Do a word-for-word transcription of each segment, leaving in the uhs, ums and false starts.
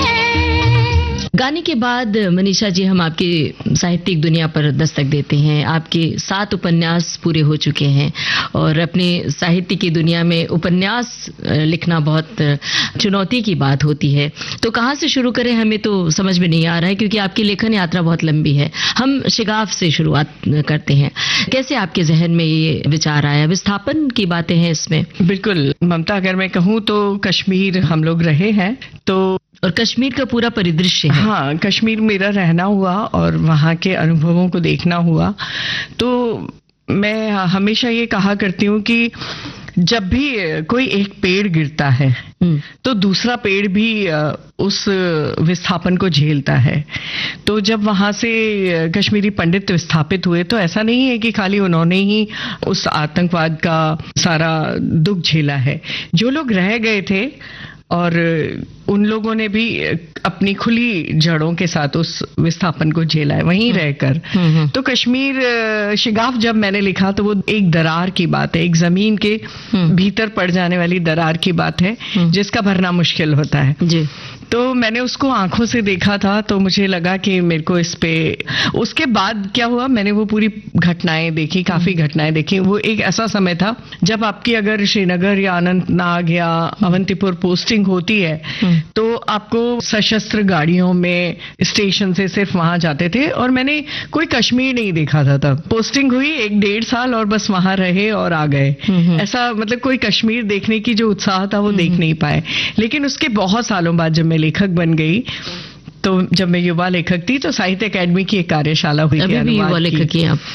गाने के बाद मनीषा जी हम आपकी साहित्यिक दुनिया पर दस्तक देते हैं। आपके सात उपन्यास पूरे हो चुके हैं और अपने साहित्य की दुनिया में उपन्यास लिखना बहुत चुनौती की बात होती है। तो कहाँ से शुरू करें हमें तो समझ में नहीं आ रहा है, क्योंकि आपकी लेखन यात्रा बहुत लंबी है। हम शिगाफ से शुरुआत करते हैं। कैसे आपके जहन में ये विचार आया? विस्थापन की बातें हैं इसमें। बिल्कुल ममता, अगर मैं कहूँ तो कश्मीर हम लोग रहे हैं, तो और कश्मीर का पूरा परिदृश्य है। हाँ, कश्मीर मेरा रहना हुआ और वहाँ के अनुभवों को देखना हुआ। तो मैं हमेशा ये कहा करती हूँ कि जब भी कोई एक पेड़ गिरता है तो दूसरा पेड़ भी उस विस्थापन को झेलता है। तो जब वहां से कश्मीरी पंडित विस्थापित हुए तो ऐसा नहीं है कि खाली उन्होंने ही उस आतंकवाद का सारा दुख झेला है। जो लोग रह गए थे और उन लोगों ने भी अपनी खुली जड़ों के साथ उस विस्थापन को झेला है वहीं रहकर। तो कश्मीर शिगाफ जब मैंने लिखा तो वो एक दरार की बात है, एक जमीन के भीतर पड़ जाने वाली दरार की बात है जिसका भरना मुश्किल होता है जी। तो मैंने उसको आंखों से देखा था, तो मुझे लगा कि मेरे को इस पे, उसके बाद क्या हुआ, मैंने वो पूरी घटनाएं देखी, काफी घटनाएं देखी। वो एक ऐसा समय था जब आपकी अगर श्रीनगर या अनंतनाग या अवंतीपुर पोस्टिंग होती है तो आपको सशस्त्र गाड़ियों में स्टेशन से सिर्फ वहां जाते थे और मैंने कोई कश्मीर नहीं देखा था तब। पोस्टिंग हुई एक डेढ़ साल और बस वहां रहे और आ गए। ऐसा मतलब कोई कश्मीर देखने की जो उत्साह था वो देख नहीं पाए। लेकिन उसके बहुत सालों बाद जब मैं लेखक बन गई, तो जब मैं युवा लेखक थी तो साहित्य अकेडमी की एक कार्यशाला हुई थी। अभी भी युवा लेखक ही आप।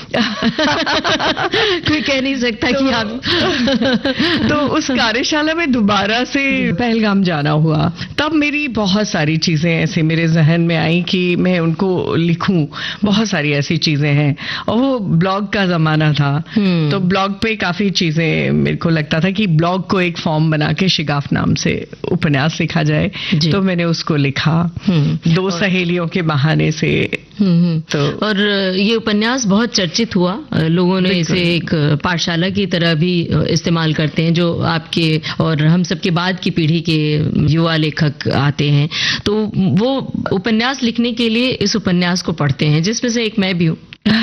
कोई कह नहीं सकता तो, कि आप तो उस कार्यशाला में दोबारा से पहलगाम जाना हुआ। तब मेरी बहुत सारी चीजें ऐसे मेरे जहन में आई कि मैं उनको लिखूं। बहुत सारी ऐसी चीजें हैं और वो ब्लॉग का जमाना था, तो ब्लॉग पे काफी चीजें मेरे को लगता था कि ब्लॉग को एक फॉर्म बना के शिगाफ नाम से उपन्यास लिखा जाए। तो मैंने उसको लिखा दो सहेलियों के बहाने से। तो और ये उपन्यास बहुत चर्चित हुआ। लोगों ने इसे एक पाठशाला की तरह भी इस्तेमाल करते हैं, जो आपके और हम सबके बाद की पीढ़ी के युवा लेखक आते हैं तो वो उपन्यास लिखने के लिए इस उपन्यास को पढ़ते हैं, जिसमें से एक मैं भी हूँ।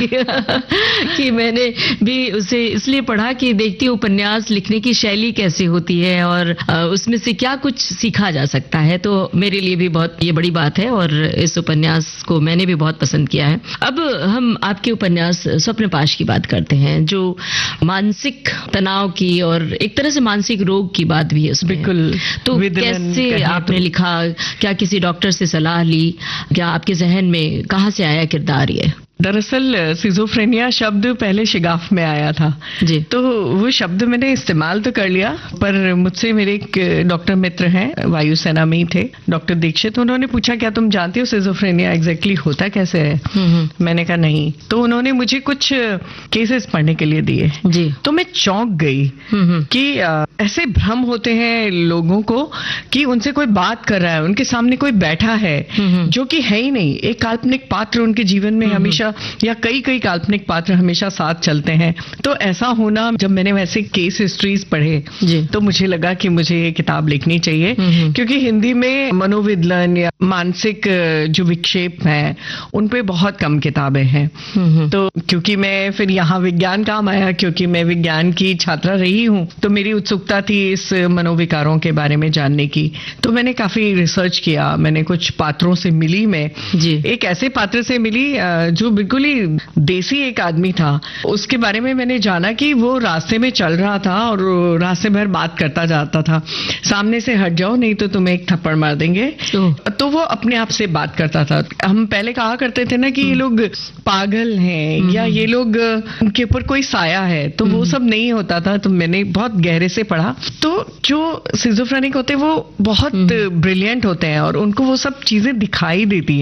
कि मैंने भी उसे इसलिए पढ़ा कि देखती हूँ उपन्यास लिखने की शैली कैसे होती है और उसमें से क्या कुछ सीखा जा सकता है। तो मेरे लिए भी बहुत ये बड़ी बात है और इस उपन्यास को मैंने भी बहुत पसंद किया है। अब हम आपके उपन्यास स्वप्नपाश की बात करते हैं, जो मानसिक तनाव की और एक तरह से मानसिक रोग की बात भी है उसमें। बिल्कुल। तो कैसे आपने तो लिखा? क्या किसी डॉक्टर से सलाह ली? क्या आपके जहन में कहाँ से आया किरदार ये? दरअसल सिजोफ्रेनिया शब्द पहले शिगाफ में आया था जी। तो वो शब्द मैंने इस्तेमाल तो कर लिया, पर मुझसे मेरे एक डॉक्टर मित्र हैं, वायुसेना में ही थे, डॉक्टर दीक्षित। उन्होंने पूछा क्या तुम जानती हो सिजोफ्रेनिया एग्जैक्टली होता कैसे है? मैंने कहा नहीं। तो उन्होंने मुझे कुछ केसेस पढ़ने के लिए दिए जी। तो मैं चौंक गई कि ऐसे भ्रम होते हैं लोगों को कि उनसे कोई बात कर रहा है, उनके सामने कोई बैठा है जो कि है ही नहीं, एक काल्पनिक पात्र उनके जीवन में हमेशा या कई कई काल्पनिक पात्र हमेशा साथ चलते हैं। तो ऐसा होना, जब मैंने वैसे केस हिस्ट्रीज पढ़े तो मुझे लगा कि मुझे ये किताब लिखनी चाहिए, क्योंकि हिंदी में मनोविद्लन या मानसिक जो विक्षेप हैं उन पे बहुत कम किताबें हैं। तो क्योंकि मैं फिर यहाँ विज्ञान काम आया, क्योंकि मैं विज्ञान की छात्रा रही हूँ, तो मेरी उत्सुकता थी इस मनोविकारों के बारे में जानने की। तो मैंने काफी रिसर्च किया, मैंने कुछ पात्रों से मिली। मैं जी। एक ऐसे पात्र से मिली जो बिल्कुल ही देसी एक आदमी था। उसके बारे में मैंने जाना कि वो रास्ते में चल रहा था और रास्ते भर बात करता जाता था, सामने से हट जाओ नहीं तो तुम्हें एक थप्पड़ मार देंगे। तो वो अपने आप से बात करता था। हम पहले कहा करते थे ना कि ये लोग पागल हैं या ये लोग उनके ऊपर कोई साया है, तो वो सब नहीं होता था। तो मैंने बहुत गहरे से पढ़ा। तो जो सिजोफ्रेनिक होते हैं वो बहुत ब्रिलियंट होते हैं और उनको वो सब चीजें दिखाई देती है।